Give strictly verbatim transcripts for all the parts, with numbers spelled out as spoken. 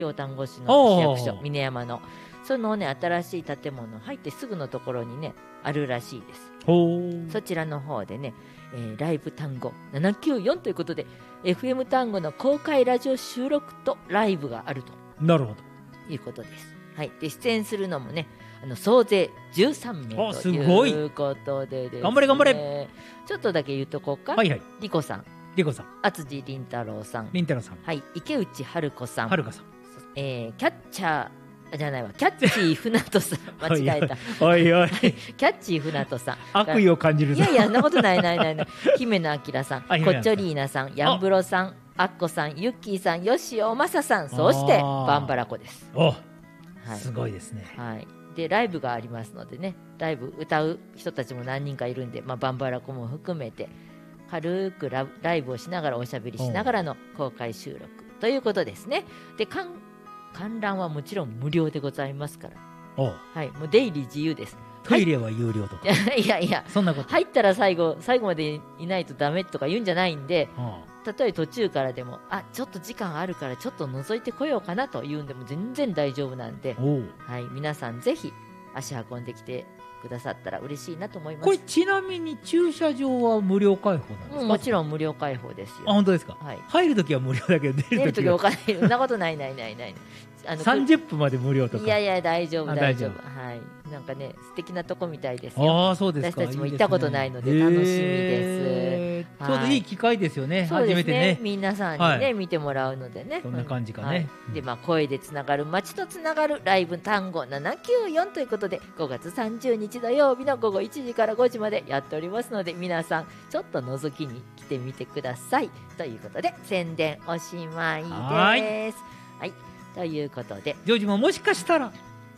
京丹後市の市役所峰山のそのね新しい建物入ってすぐのところにねあるらしいです。そちらの方でね、えー、ライブ単語ななきゅうよんということで エフエム 単語の公開ラジオ収録とライブがあるとなるほどいうことです。はい、で出演するのもねあの総勢じゅうさんめいということでですね、 頑張れ頑張れ。 ちょっとだけ言うとこうか。 はいはい。 リコさん、 リコさん、 厚地凛太郎さん、 凛太郎さん、 はい、池内春子さん、 春子さん、 えー、キャッチャーじゃないわキャッチー船戸さん間違えたおいおいキャッチー船戸さん悪意を感じるぞ。 いやいやそんなことないないないない姫野明さん、こっちょりーなさん、やんぶろさん、あっこさん、ゆっきーさん、よしおまささん、そしてバンバラコです。 お、 はい、 すごいですね。 はい、でライブがありますのでねライブ歌う人たちも何人かいるんで、まあ、バンバラコも含めて軽く ラ, ライブをしながらおしゃべりしながらの公開収録ということですね。で観観覧はもちろん無料でございますから、 お、 はい、もう出入り自由です。 トイレは有料とか、 はい、いやいやそんなこと入ったら最後最後までいないとダメとか言うんじゃないんで、 ああ例えば途中からでもあちょっと時間あるからちょっと覗いてこようかなというんでも全然大丈夫なんで、はい、皆さんぜひ足運んできてくださったら嬉しいなと思います。 これちなみに駐車場は無料開放なんですか？ もちろん無料開放ですよ。 あ、本当ですか？ はい、 入るときは無料だけど出るときはお金そんなことないないないないあのさんじゅっぷんまで無料とか。 いやいや大丈夫大丈夫、 大丈はい、なんかね素敵なとこみたいですよ。 あ、そうですか。 私たちも行ったことないので楽しみです。 えー、ちょうどいい機会ですよね。 そうですね、 初めてね皆さんにね、はい、見てもらうのでね、 そんな感じかね、 はい、でまあ、声でつながる街とつながるライブ単語ななきゅうよんということでごがつさんじゅうにち土曜日のごごいちじからごじまでやっておりますので皆さんちょっと覗きに来てみてくださいということで宣伝おしまいです。はい、はい、ということでジョージももしかしたら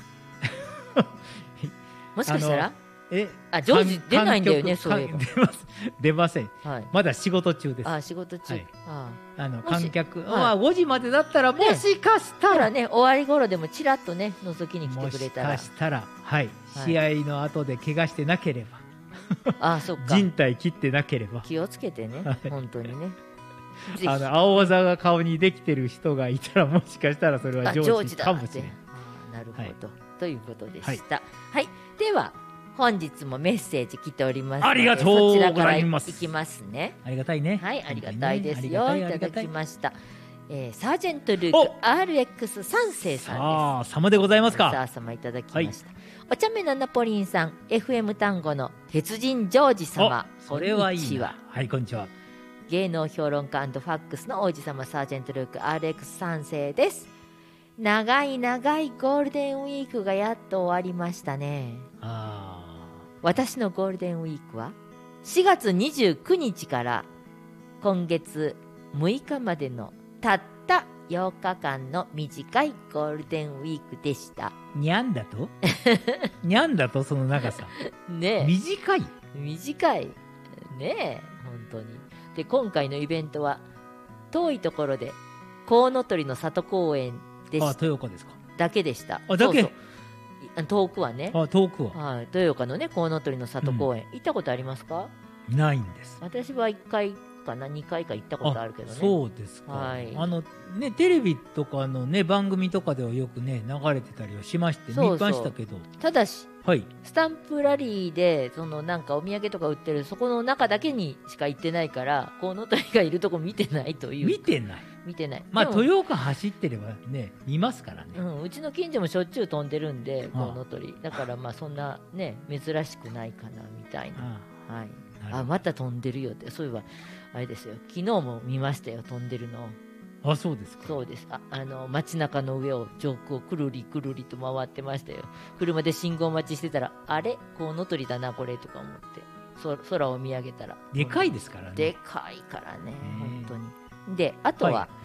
もしかしたらえあジョージ出ないんだよね。そういえば出ます出ません、はい、まだ仕事中です。 あ仕事中、はい、ああの観客、まあ、ごじまでだったらもしかしたらね終わり頃でもちらっとね覗きに来てくれたらもしかしたら、はい、試合の後で怪我してなければあそっか人体切ってなければ気をつけてね、はい、本当にねあの青技が顔にできてる人がいたらもしかしたらそれはジョージかもしれない。 なるほど、はい、ということでした、はいはい、では本日もメッセージ来ておりますのでありがとうございます。そちらからいきますね。 ありがたいね。 はい、ありがたいですよ。いただきました、えー、サージェントルーク アールエックス 三世さんです。 ああ様でございますか。 さあ様いただきました、はい、お茶目なナポリンさん エフエム 単語の鉄人ジョージ様、 それはいいな。はい、こんにちは。 芸能評論家&ファックスの王子様サージェントルーク アールエックス 三世です。長い長いゴールデンウィークがやっと終わりましたね。あ私のゴールデンウィークはしがつにじゅうくにちから今月むいかまでのたったようかかんの短いゴールデンウィークでした。 にゃんだとにゃんだとその長さねえ短い短いねえ本当に。で今回のイベントは遠いところでコウノトリの里公園でした。 あ豊岡ですか。 だけでした。 あだけそうそう遠くはね。 あ遠くは、 はい、豊岡のねコウノトリの里公園、うん、行ったことありますか？ ないんです。 私はいっかいかなにかいか行ったことあるけどね。 そうですか、はい、あのねテレビとかのね番組とかではよくね流れてたりはしまして見ましたけど、 ただし、 はい、 スタンプラリーでそのなんかお土産とか売ってるそこの中だけにしか行ってないからコウノトリがいるとこ見てないという。 見てない見てない。 まあ豊岡走ってればね見ますからね、 うん、うちの近所もしょっちゅう飛んでるんでコウノトリだからまあそんなね珍しくないかなみたいな。あ、はい、あまた飛んでるよって。そういえばあれですよ昨日も見ましたよ飛んでるの。 あそうですか。 そうです。ああの街中の上を上空をくるりくるりと回ってましたよ。車で信号待ちしてたらあれコウノトリだなこれとか思ってそ空を見上げたらでかいですからね。 でかいからね本当に。であとは、はい、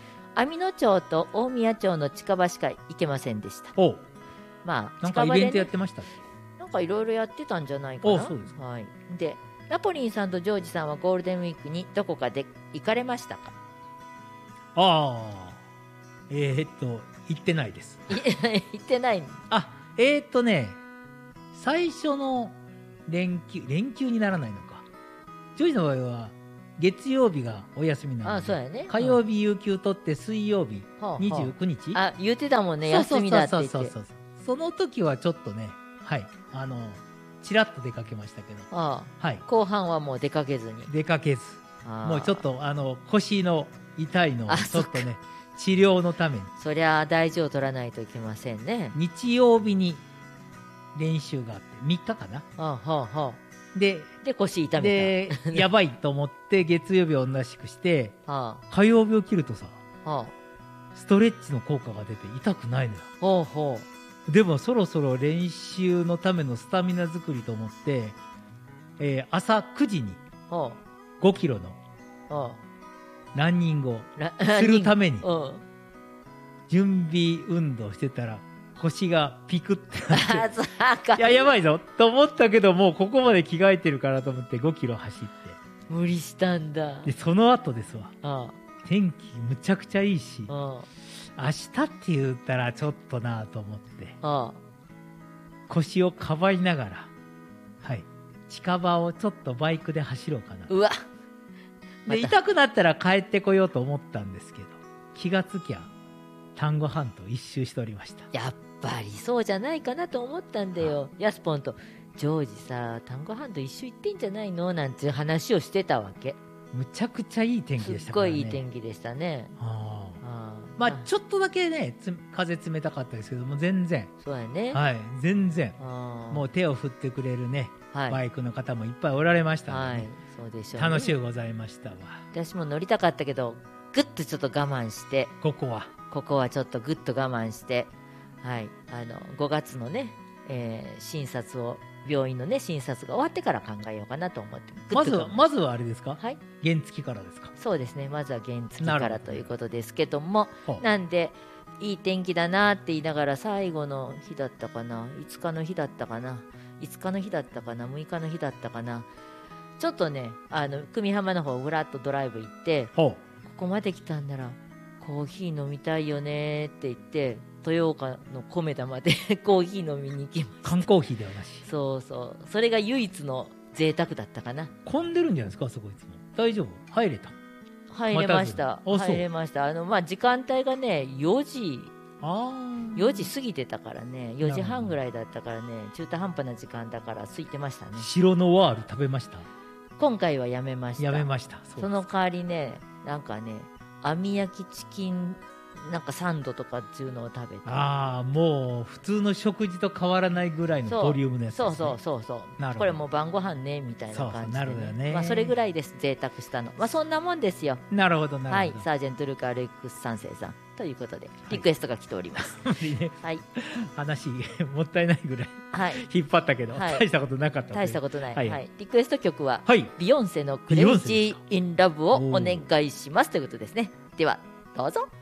網野町と大宮町の近場しか行けませんでした。 おまあなんかイベントやってました、ね、 なんかいろいろやってたんじゃないかな。 おそうですか、 はい、でナポリンさんとジョージさんはゴールデンウィークにどこかで行かれましたか？ ああえー、っと行ってないです。 行ってない。 あえー、っとね最初の連休連休にならないのか。ジョージの場合は月曜日がお休みなので、 あ、そうやね、 火曜日有給取って水曜日、うん、にじゅうくにち、 あ、言ってたもんね、休みだって言って。そうそうそうそう、 その時はちょっとね、はい、あのちらっと出かけましたけど、 ああ、 はい、 後半はもう出かけずに。 出かけず、もうちょっとあの腰の痛いのをちょっとね治療のために。 そりゃ大事を取らないといけませんね。 日曜日に練習があってみっかかな。 はあはあはあ、 でで腰痛めた。でやばいと思って月曜日を同じくして、 はあ、火曜日を切るとさ、 はあ、 ストレッチの効果が出て痛くないのよ。 ほうほう。でもそろそろ練習のためのスタミナ作りと思って、えー、朝くじにごキロのランニングをするために準備運動してたら腰がピクってなっていややばいぞと思ったけど、もうここまで着替えてるからと思ってごキロ走って無理したんだ。 でその後ですわ、 ああ、 天気むちゃくちゃいいし、 ああ、明日って言ったらちょっとなと思って、 ああ、 腰をかばいながら、はい、近場をちょっとバイクで走ろうかな。 うわ、 で痛くなったら帰ってこようと思ったんですけど、気がつきゃ丹後半島一周しておりました。 やっぱりそうじゃないかなと思ったんだよ。ヤスポンとジョージさ、丹後半島一周行ってんじゃないのなんていう話をしてたわけ。 むちゃくちゃいい天気でしたからね。 すっごいいい天気でしたね。 ああ、まあちょっとだけねつ風冷たかったですけども、全然そうやね、 はい、全然もう手を振ってくれるね、はい、バイクの方もいっぱいおられましたので、ね、はい、そうでしょうね、楽しゅうございましたわ。 私も乗りたかったけどぐっとちょっと我慢して、 ここはここはちょっとぐっと我慢して、はい、あのごがつのね、えー、診察を病院のね診察が終わってから考えようかなと思って。 まずはまずはあれですか、 はい、 原付からですか。 そうですね、まずは原付からということですけども、なんでいい天気だなって言いながら、最後の日だったかな、いつかの日だったかな、いつかの日だったかな、むいかの日だったかな、ちょっとね、あの久美浜の方ふらっとドライブ行って、ここまで来たんならコーヒー飲みたいよねって言って、豊岡の米田までコーヒー飲みに行きました。 缶コーヒーではなし。 そうそう、それが唯一の贅沢だったかな。 混んでるんじゃないですか、そこいつも。大丈夫？入れた？ 入れました。入れました。あのまあ時間帯がねよじ、あよじ過ぎてたからね、よじはんぐらいだったからね、中途半端な時間だから空いてましたね。 白のワール食べました？ 今回はやめました。 やめました。 そ, その代わりね、なんかね網焼きチキンなんかサンドとかっていうのを食べて、 ああ、もう普通の食事と変わらないぐらいのボリュームのやつですね。 そうそうそうそう、これもう晩ご飯ねみたいな感じで、ね、そうそう、なるほどね、まあ、それぐらいです、贅沢したの。まあそんなもんですよ。 なるほどなるほど、 はい、サージェントルーク・アレックス三世さんということでリクエストが来ております、はい、はい、 話もったいないぐらい、はい、引っ張ったけど、はい、大したことなかった。 大したことない、はいはい、リクエスト曲は、はい、ビヨンセのクレイジー・イン・ラブをお願いしますということですね。ではどうぞ。